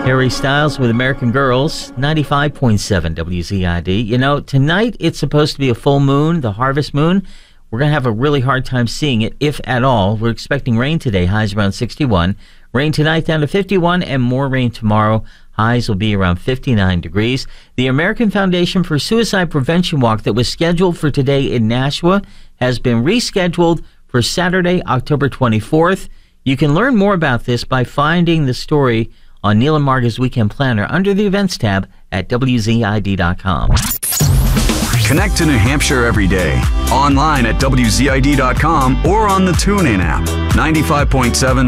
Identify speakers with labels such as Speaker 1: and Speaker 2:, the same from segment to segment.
Speaker 1: Harry Styles with American Girls, 95.7 WZID. You know, tonight it's supposed to be a full moon, the harvest moon. We're going to have a really hard time seeing it, if at all. We're expecting rain today, highs around 61. Rain tonight down to 51, and more rain tomorrow. Highs will be around 59 degrees. The American Foundation for Suicide Prevention Walk that was scheduled for today in Nashua has been rescheduled for Saturday, October 24th. You can learn more about this by finding the story on Neil and Marga's Weekend Planner under the Events tab at WZID.com.
Speaker 2: Connect to New Hampshire every day. Online at WZID.com or on the TuneIn app. 95.7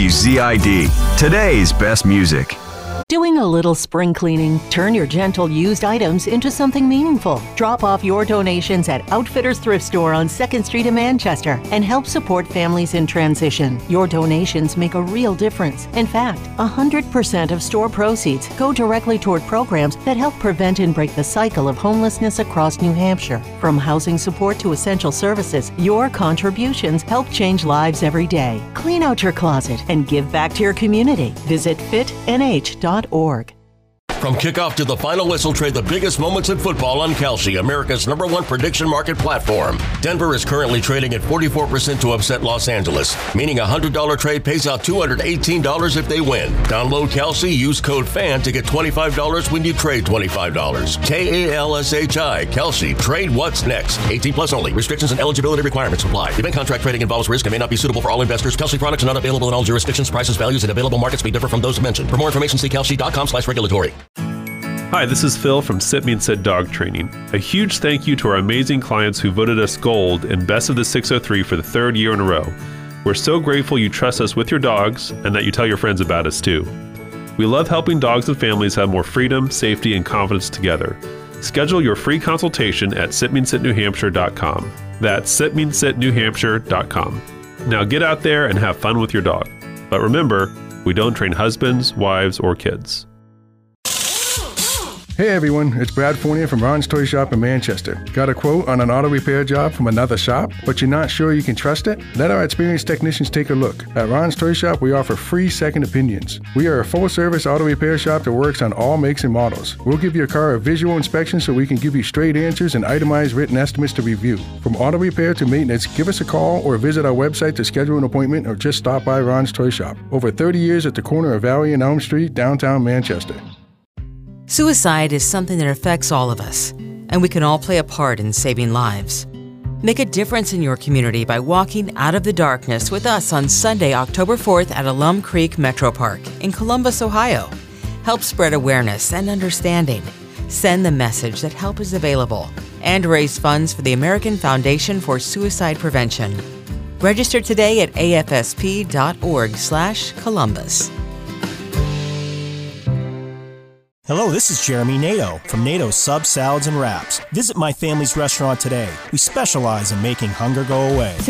Speaker 2: WZID. Today's best music.
Speaker 3: Doing a little spring cleaning? Turn your gentle used items into something meaningful. Drop off your donations at Outfitters Thrift Store on 2nd Street in Manchester and help support families in transition. Your donations make a real difference. In fact, 100% of store proceeds go directly toward programs that help prevent and break the cycle of homelessness across New Hampshire. From housing support to essential services, your contributions help change lives every day. Clean out your closet and give back to your community. Visit fitnh.org.
Speaker 4: From kickoff to the final whistle, trade the biggest moments in football on Kalshi, America's #1 prediction market platform. Denver is currently trading at 44% to upset Los Angeles, meaning a $100 trade pays out $218 if they win. Download Kalshi, use code FAN to get $25 when you trade $25. KALSHI, Kalshi, trade what's next. 18 plus only. Restrictions and eligibility requirements apply. Event contract trading involves risk and may not be suitable for all investors. Kalshi products are not available in all jurisdictions. Prices, values, and available markets may differ from those mentioned. For more information, see kalshi.com/regulatory.
Speaker 5: Hi, this is Phil from Sit Me and Sit Dog Training. A huge thank you to our amazing clients who voted us gold and best of the 603 for the 3rd year in a row. We're so grateful you trust us with your dogs and that you tell your friends about us too. We love helping dogs and families have more freedom, safety, and confidence together. Schedule your free consultation at sitmeansitnewhampshire.com. That's sitmeansitnewhampshire.com. Now get out there and have fun with your dog. But remember, we don't train husbands, wives, or kids.
Speaker 6: Hey everyone, it's Brad Fournier from Ron's Toy Shop in Manchester. Got a quote on an auto repair job from another shop, but you're not sure you can trust it? Let our experienced technicians take a look. At Ron's Toy Shop, we offer free second opinions. We are a full-service auto repair shop that works on all makes and models. We'll give your car a visual inspection so we can give you straight answers and itemized written estimates to review. From auto repair to maintenance, give us a call or visit our website to schedule an appointment or just stop by Ron's Toy Shop. Over 30 years at the corner of Valley and Elm Street, downtown Manchester.
Speaker 7: Suicide is something that affects all of us, and we can all play a part in saving lives. Make a difference in your community by walking out of the darkness with us on Sunday, October 4th at Alum Creek Metro Park in Columbus, Ohio. Help spread awareness and understanding. Send the message that help is available and raise funds for the American Foundation for Suicide Prevention. Register today at afsp.org/Columbus.
Speaker 8: Hello, this is Jeremy Nato from Nato Subs, Salads, and Wraps. Visit my family's restaurant today. We specialize in making hunger go away.